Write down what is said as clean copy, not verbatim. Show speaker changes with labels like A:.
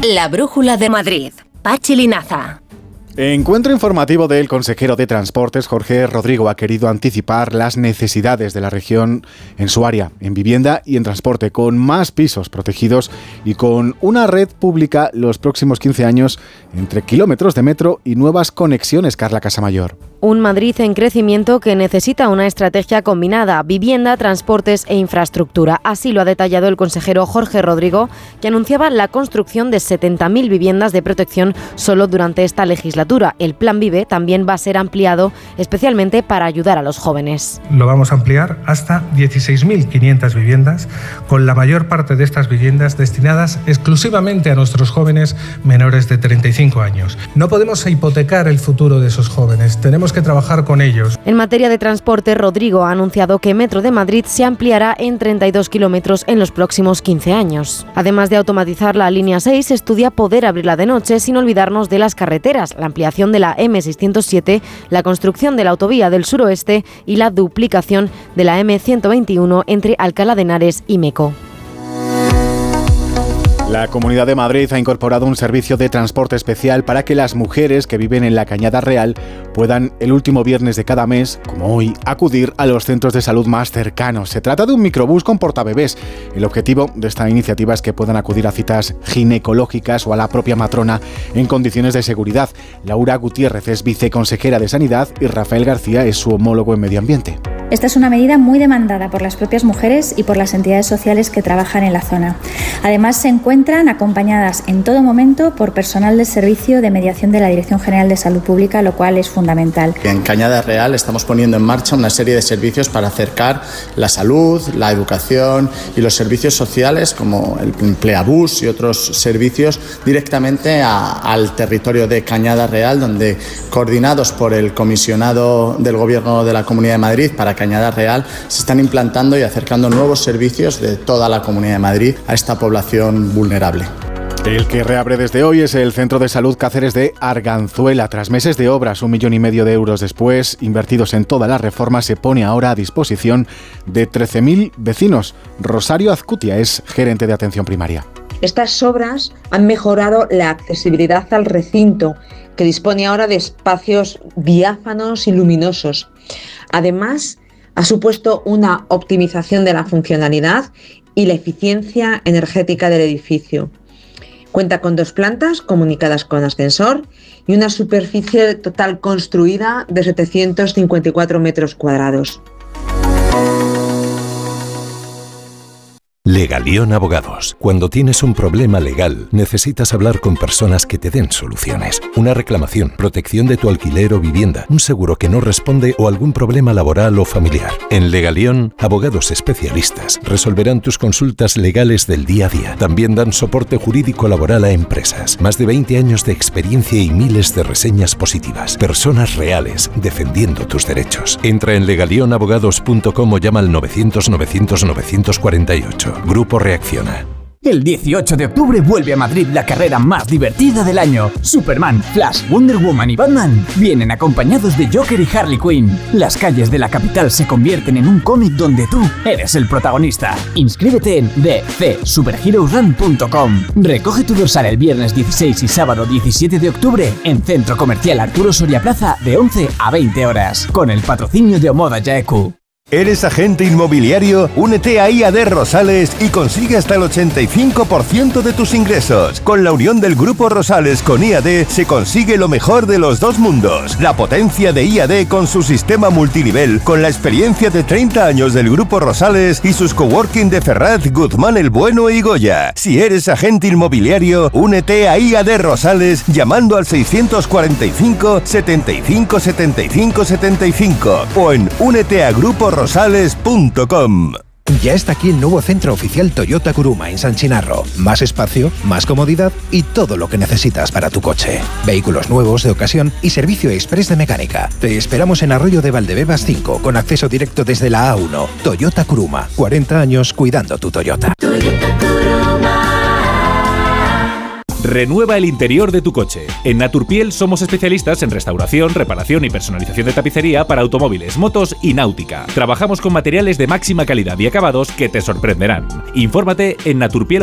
A: La brújula de Madrid. Pachi Linaza.
B: Encuentro informativo del consejero de Transportes, Jorge Rodrigo, ha querido anticipar las necesidades de la región en su área, en vivienda y en transporte, con más pisos protegidos y con una red pública los próximos 15 años entre kilómetros de metro y nuevas conexiones. Carla Casamayor.
C: Un Madrid en crecimiento que necesita una estrategia combinada, vivienda, transportes e infraestructura. Así lo ha detallado el consejero Jorge Rodrigo, que anunciaba la construcción de 70.000 viviendas de protección solo durante esta legislatura. El Plan Vive también va a ser ampliado especialmente para ayudar a los jóvenes.
D: Lo vamos a ampliar hasta 16.500 viviendas, con la mayor parte de estas viviendas destinadas exclusivamente a nuestros jóvenes menores de 35 años. No podemos hipotecar el futuro de esos jóvenes, tenemos que trabajar con ellos.
C: En materia de transporte, Rodrigo ha anunciado que Metro de Madrid se ampliará en 32 kilómetros en los próximos 15 años. Además de automatizar la línea 6, estudia poder abrirla de noche sin olvidarnos de las carreteras, la ampliación de la M607, la construcción de la autovía del suroeste y la duplicación de la M121 entre Alcalá de Henares y Meco.
B: La Comunidad de Madrid ha incorporado un servicio de transporte especial para que las mujeres que viven en la Cañada Real puedan, el último viernes de cada mes, como hoy, acudir a los centros de salud más cercanos. Se trata de un microbús con portabebés. El objetivo de esta iniciativa es que puedan acudir a citas ginecológicas o a la propia matrona en condiciones de seguridad. Laura Gutiérrez es viceconsejera de Sanidad y Rafael García es su homólogo en Medio Ambiente.
E: Esta es una medida muy demandada por las propias mujeres y por las entidades sociales que trabajan en la zona. Además, se encuentran acompañadas en todo momento por personal del Servicio de Mediación de la Dirección General de Salud Pública, lo cual es fundamental.
F: En Cañada Real estamos poniendo en marcha una serie de servicios para acercar la salud, la educación y los servicios sociales como el Empleabús y otros servicios directamente al territorio de Cañada Real, donde, coordinados por el comisionado del Gobierno de la Comunidad de Madrid para Cañada Real, se están implantando y acercando nuevos servicios de toda la Comunidad de Madrid a esta población vulnerable.
B: El que reabre desde hoy es el Centro de Salud Cáceres de Arganzuela. Tras meses de obras, 1,5 millones de euros después, invertidos en toda la reforma, se pone ahora a disposición de 13.000 vecinos. Rosario Azcutia es gerente de atención primaria.
G: Estas obras han mejorado la accesibilidad al recinto, que dispone ahora de espacios diáfanos y luminosos. Además, ha supuesto una optimización de la funcionalidad y la eficiencia energética del edificio. Cuenta con 2 plantas comunicadas con ascensor y una superficie total construida de 754 metros cuadrados.
H: Legalión Abogados. Cuando tienes un problema legal, necesitas hablar con personas que te den soluciones. Una reclamación, protección de tu alquiler o vivienda, un seguro que no responde o algún problema laboral o familiar. En Legalión, abogados especialistas resolverán tus consultas legales del día a día. También dan soporte jurídico laboral a empresas. Más de 20 años de experiencia y miles de reseñas positivas. Personas reales defendiendo tus derechos. Entra en legalionabogados.com o llama al 900 900 948. Grupo Reacciona.
I: El 18 de octubre vuelve a Madrid la carrera más divertida del año. Superman, Flash, Wonder Woman y Batman vienen acompañados de Joker y Harley Quinn. Las calles de la capital se convierten en un cómic donde tú eres el protagonista. Inscríbete en dcsuperheroesrun.com. Recoge tu dorsal el viernes 16 y sábado 17 de octubre en Centro Comercial Arturo Soria Plaza de 11 a 20 horas. Con el patrocinio de Omoda Yaeku.
J: ¿Eres agente inmobiliario? Únete a IAD Rosales y consigue hasta el 85% de tus ingresos. Con la unión del Grupo Rosales con IAD se consigue lo mejor de los dos mundos. La potencia de IAD con su sistema multinivel, con la experiencia de 30 años del Grupo Rosales y sus coworking de Ferraz, Guzmán el Bueno y Goya. Si eres agente inmobiliario, únete a IAD Rosales llamando al 645 75 75 75 o en úneteagruporoSales.com.
K: Ya está aquí el nuevo centro oficial Toyota Kuruma en San Chinarro. Más espacio, más comodidad y todo lo que necesitas para tu coche. Vehículos nuevos, de ocasión y servicio express de mecánica. Te esperamos en Arroyo de Valdebebas 5, con acceso directo desde la A1. Toyota Kuruma, 40 años cuidando tu Toyota.
L: Toyota Kuruma. Renueva el interior de tu coche. En Naturpiel somos especialistas en restauración, reparación y personalización de tapicería para automóviles, motos y náutica. Trabajamos con materiales de máxima calidad y acabados que te sorprenderán. Infórmate en Naturpiel.